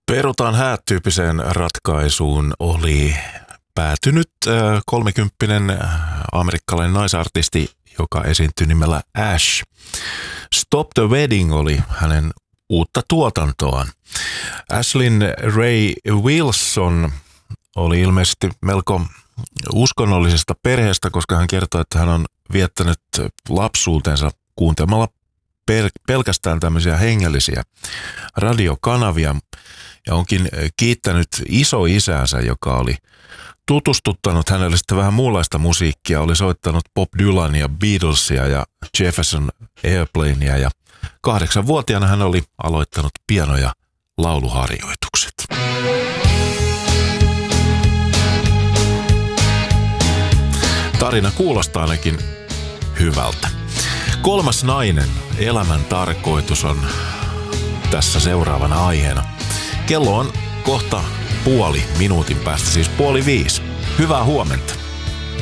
Perutaan häät-tyyppiseen ratkaisuun oli päätynyt 30 amerikkalainen naisartisti, joka esiintyi nimellä Ash. Stop the Wedding oli hänen uutta tuotantoaan. Ashlyn Ray Wilson oli ilmeisesti melko uskonnollisesta perheestä, koska hän kertoi, että hän on viettänyt lapsuutensa kuuntelemalla pelkästään tämmöisiä hengellisiä radiokanavia ja onkin kiittänyt isoisäänsä, joka oli tutustuttanut hänelle sitten vähän muunlaista musiikkia, oli soittanut Bob Dylania, Beatlesia ja Jefferson Airplanea ja 8-vuotiaana hän oli aloittanut piano- ja lauluharjoitukset. Tarina kuulostaa ainakin hyvältä. Kolmas nainen, elämän tarkoitus on tässä seuraavana aiheena. Kello on kohta puoli minuutin päästä, siis 4:30. Hyvää huomenta.